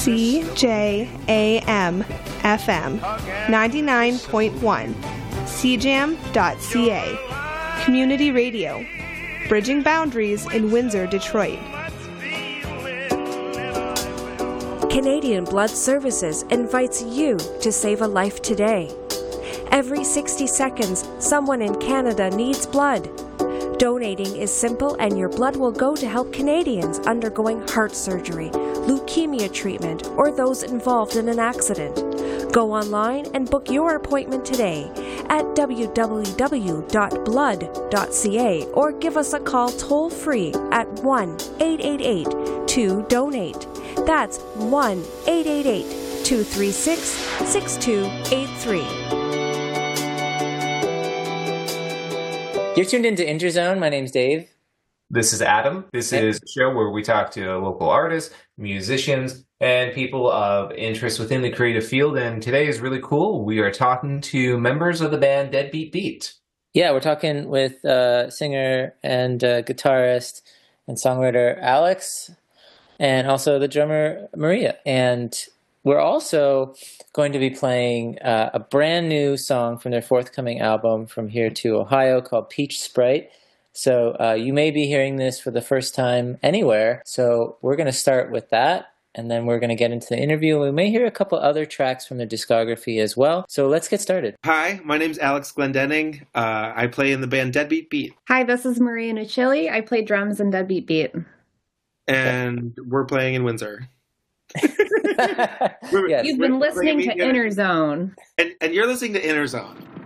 CJAM FM 99.1 CJAM.ca Community Radio, bridging boundaries in Windsor, Detroit. Canadian Blood Services invites you to save a life today. Every 60 seconds, someone in Canada needs blood. Donating is simple, and your blood will go to help Canadians undergoing heart surgery, leukemia treatment, or those involved in an accident. Go online and book your appointment today at www.blood.ca or give us a call toll-free at 1-888-2-DONATE. That's 1-888-236-6283. You're tuned into Interzone. My name's Dave. This is Adam. This is a show where we talk to local artists, musicians, and people of interest within the creative field. And today is really cool. We are talking to members of the band Deadbeat Beat. Yeah, we're talking with singer and guitarist and songwriter Alex, and also the drummer Maria. And we're also going to be playing a brand new song from their forthcoming album, From Here to Ohio, called Peach Sprite. So you may be hearing this for the first time anywhere. So we're going to start with that, and then we're going to get into the interview. We may hear a couple other tracks from their discography as well. So let's get started. Hi, my name's Alex Glendenning. I play in the band Deadbeat Beat. Hi, this is Maria Nucilli. I play drums in Deadbeat Beat. And we're playing in Windsor. Yes. You've been listening to Interzone. And you're listening to Interzone.